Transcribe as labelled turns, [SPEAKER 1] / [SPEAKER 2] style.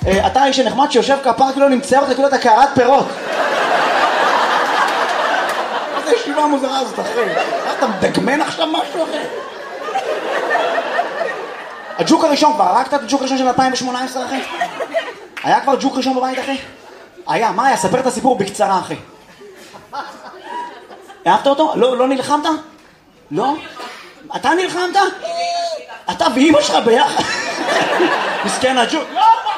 [SPEAKER 1] אתה האיש הנחמד שיושב כפר כאילו נמצא אותך כאילו אתה קערת פירות. איזה ישיבה מוזרה הזאת, אחי. אתה מדגמן עכשיו משהו, אחי? הג'וק הראשון, כבר הרגת את הג'וק הראשון של 2018, אחי? היה כבר ג'וק ראשון בבית, אחי? היה, מה היה? ספר את הסיפור בקצרה, אחי. אהבת אותו? לא נלחמת? לא? אתה נלחמת? אתה ואמא שלך ביחד? מסכן הג'וק. לא,